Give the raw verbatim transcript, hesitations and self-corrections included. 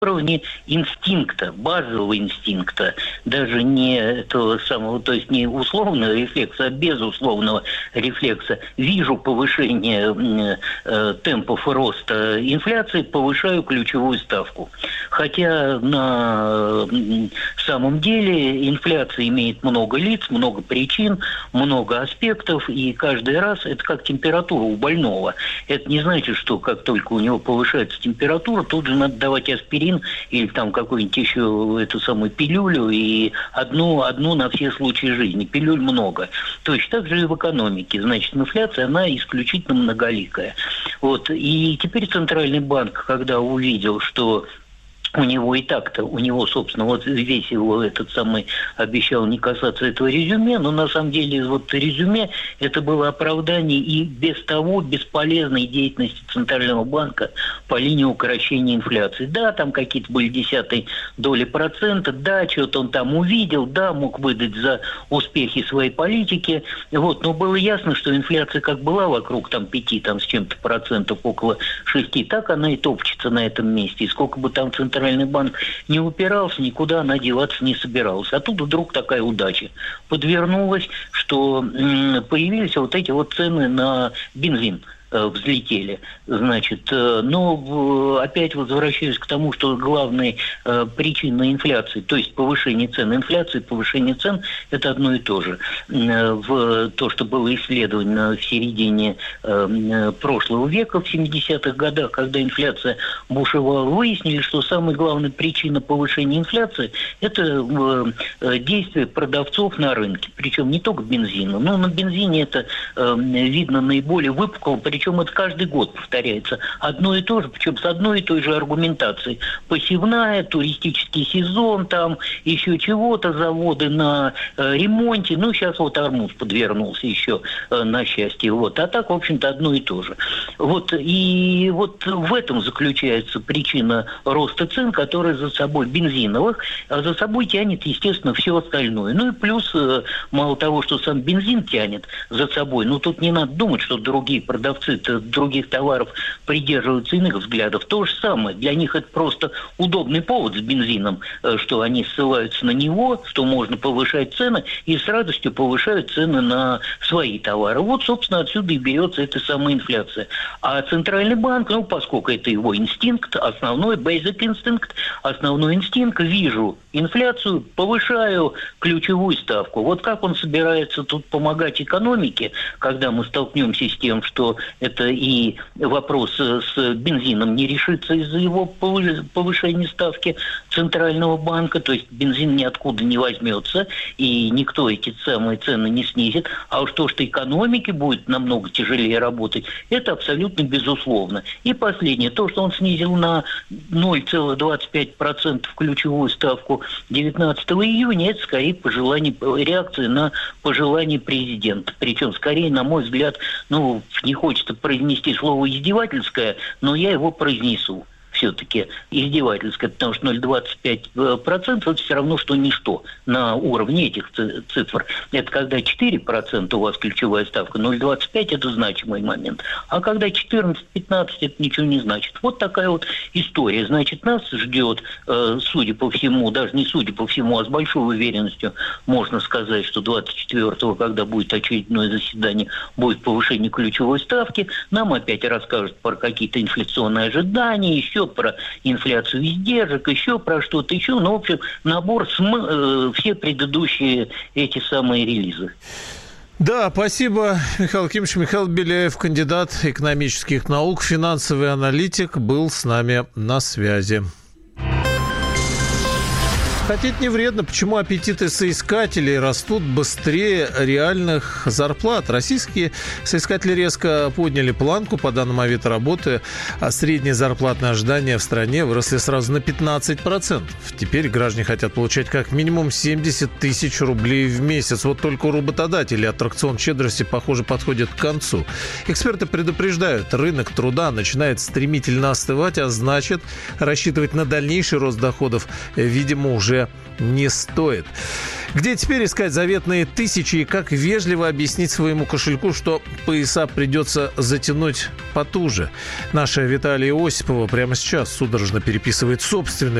уровне инстинкта, базового инстинкта, даже не этого самого, то есть не условного рефлекса, а безусловного рефлекса. Вижу повышение э, темпов роста инфляции, повышаю ключевую ставку. Хотя на э, самом деле инфляция имеет много лиц, много причин, много аспектов, и каждый раз это как температура у больного. Это не значит, что как только у него повышается температура, тут же надо давать аспирин или там какую-нибудь еще эту самую пилюлю, и одну, одну на все случаи жизни. Пилюль много. Точно так же и в экономике. Значит, инфляция, она исключительно многоликая. Вот. И теперь Центральный банк, когда увидел, что у него и так-то, у него, собственно, вот весь его этот самый обещал не касаться этого резюме, но на самом деле вот резюме это было оправдание и без того бесполезной деятельности Центрального банка по линии укрощения инфляции. Да, там какие-то были десятые доли процента, да, что-то он там увидел, да, мог выдать за успехи своей политики, вот, но было ясно, что инфляция как была вокруг там пяти там с чем-то процентов, около шести, так она и топчется на этом месте, и сколько бы там Центральный Центральный банк не упирался, никуда она деваться не собиралась. А тут вдруг такая удача подвернулась, что появились вот эти вот цены на бензин. Взлетели. Значит, но опять возвращаюсь к тому, что главной причиной инфляции, то есть повышение цен, инфляции, повышение цен, это одно и то же. В то, что было исследовано в середине прошлого века, в семидесятых годах, когда инфляция бушевала, выяснили, что самая главная причина повышения инфляции – это действие продавцов на рынке. Причем не только бензина, но на бензине это видно наиболее выпукло, причем это каждый год повторяется. Одно и то же, причем с одной и той же аргументацией. Посевная, туристический сезон, там еще чего-то, заводы на э, ремонте. Ну, сейчас вот Армуз подвернулся еще э, на счастье. Вот. А так, в общем-то, одно и то же. Вот. И вот в этом заключается причина роста цен, которая за собой бензиновых, а за собой тянет, естественно, все остальное. Ну и плюс, э, мало того, что сам бензин тянет за собой, ну тут не надо думать, что другие продавцы других товаров придерживаются иных взглядов. То же самое. Для них это просто удобный повод с бензином, что они ссылаются на него, что можно повышать цены, и с радостью повышают цены на свои товары. Вот, собственно, отсюда и берется эта самая инфляция. А Центральный банк, ну, поскольку это его инстинкт, основной, basic инстинкт, основной инстинкт, вижу инфляцию, повышаю ключевую ставку. Вот как он собирается тут помогать экономике, когда мы столкнемся с тем, что это и вопрос с бензином не решится из-за его повышения ставки Центрального банка, то есть бензин ниоткуда не возьмется, и никто эти самые цены не снизит. А уж то, что экономике будет намного тяжелее работать, это абсолютно безусловно. И последнее, то, что он снизил на ноль целых двадцать пять сотых процента ключевую ставку девятнадцатого июня, это скорее пожелание, реакция на пожелание президента. Причем, скорее, на мой взгляд, ну, не хочется произнести слово «издевательское», но я его произнесу. Все-таки издевательское, потому что ноль целых двадцать пять сотых процента это все равно, что ничто на уровне этих цифр. Это когда четыре процента у вас ключевая ставка, ноль целых двадцать пять сотых это значимый момент. А когда четырнадцать-пятнадцать это ничего не значит. Вот такая вот история. Значит, нас ждет, судя по всему, даже не судя по всему, а с большой уверенностью можно сказать, что двадцать четвёртого, когда будет очередное заседание, будет повышение ключевой ставки, нам опять расскажут про какие-то инфляционные ожидания, еще про инфляцию издержек, еще про что-то еще. Ну, в общем, набор см... э, все предыдущие эти самые релизы. Да, спасибо, Михаил Кимович. Михаил Беляев, кандидат экономических наук, финансовый аналитик, был с нами на связи. Хотеть не вредно. Почему аппетиты соискателей растут быстрее реальных зарплат? Российские соискатели резко подняли планку. По данным Авито-работы, а средние зарплатные ожидания в стране выросли сразу на пятнадцать процентов. Теперь граждане хотят получать как минимум семьдесят тысяч рублей в месяц. Вот только у работодателей аттракцион щедрости, похоже, подходит к концу. Эксперты предупреждают, рынок труда начинает стремительно остывать, а значит, рассчитывать на дальнейший рост доходов, видимо, уже уже не стоит. Где теперь искать заветные тысячи и как вежливо объяснить своему кошельку, что пояса придется затянуть потуже? Наша Виталия Осипова прямо сейчас судорожно переписывает собственные